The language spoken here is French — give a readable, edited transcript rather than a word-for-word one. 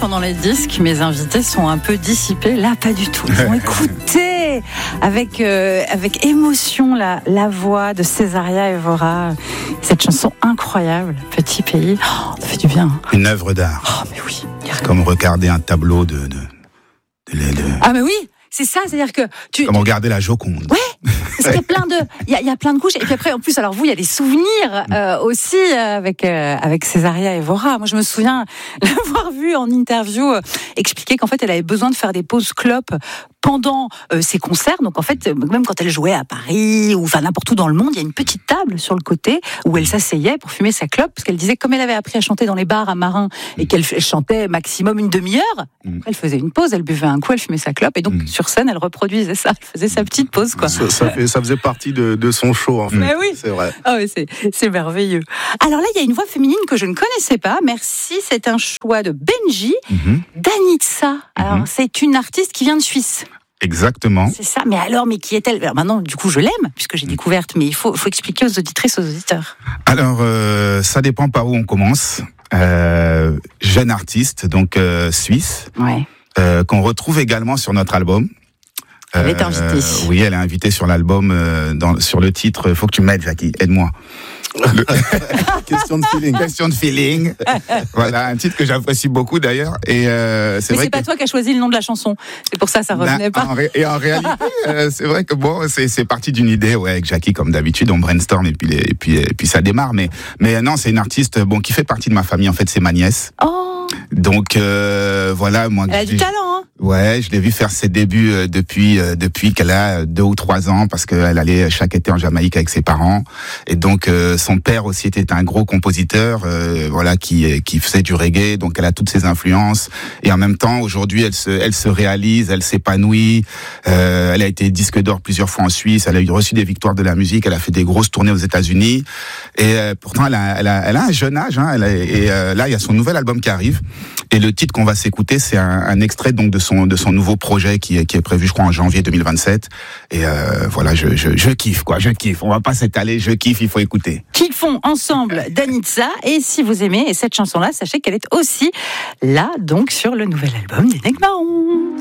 pendant les disques, mes invités sont un peu dissipés. Là, pas du tout. Ils ont écouté avec émotion la voix de Césaria Évora. Cette chanson incroyable, Petit pays. Oh, ça fait du bien. Une œuvre d'art. Oh, mais oui. C'est comme regarder un tableau de... Ah, mais oui, c'est ça. C'est-à-dire que comme regarder la Joconde. Ouais. Parce qu'il y a plein de couches. Et puis après, en plus, alors vous, il y a des souvenirs aussi avec Césaria Évora. Moi, je me souviens l'avoir vue en interview expliquer qu'en fait, elle avait besoin de faire des pauses clopes pendant ses concerts. Donc en fait, même quand elle jouait à Paris ou enfin n'importe où dans le monde, il y a une petite table sur le côté où elle s'asseyait pour fumer sa clope, parce qu'elle disait comme elle avait appris à chanter dans les bars à Marin et qu'elle chantait maximum une demi-heure, après elle faisait une pause, elle buvait un coup, elle fumait sa clope et donc sur scène elle reproduisait ça, elle faisait sa petite pause quoi. Ça faisait partie de son show en fait. Mais oui. C'est vrai. Ah oui, c'est merveilleux. Alors là, il y a une voix féminine que je ne connaissais pas. Merci, c'est un choix de Benji, Danitza. Alors c'est une artiste qui vient de Suisse. Exactement. C'est ça. Mais qui est-elle ? Alors maintenant, du coup, je l'aime, puisque j'ai découverte, mais il faut expliquer aux auditrices, aux auditeurs. Alors, ça dépend par où on commence. Jeune artiste, donc suisse, qu'on retrouve également sur notre album. Elle est invitée. Oui, elle est invitée sur l'album, sur le titre. Faut que tu m'aides, Jackie, aide-moi. Question de feeling. Question de feeling. Voilà, un titre que j'apprécie beaucoup d'ailleurs. Et mais c'est pas toi qui as choisi le nom de la chanson. C'est pour ça revenait pas. En réalité, c'est vrai que bon, c'est parti d'une idée, avec Jackie comme d'habitude, on brainstorm et puis ça démarre. Mais non, c'est une artiste qui fait partie de ma famille. En fait, c'est ma nièce. Oh. Donc voilà, moi. Elle a du talent, hein. Ouais, je l'ai vu faire ses débuts depuis qu'elle a 2 ou 3 ans, parce qu'elle allait chaque été en Jamaïque avec ses parents. Et donc son père aussi était un gros compositeur, qui faisait du reggae. Donc elle a toutes ses influences. Et en même temps, aujourd'hui, elle se réalise, elle s'épanouit. Elle a été disque d'or plusieurs fois en Suisse. Elle a reçu des victoires de la musique. Elle a fait des grosses tournées aux États-Unis. Et pourtant, elle a un jeune âge. Hein, là, il y a son nouvel album qui arrive. Et le titre qu'on va s'écouter, c'est un extrait donc de son nouveau projet qui est prévu, je crois, en janvier 2027. Et voilà, je kiffe, quoi. Je kiffe. On va pas s'étaler. Je kiffe. Il faut écouter. Kiffons ensemble Danitza. Et si vous aimez cette chanson-là, sachez qu'elle est aussi là, donc, sur le nouvel album d'Enegmaron.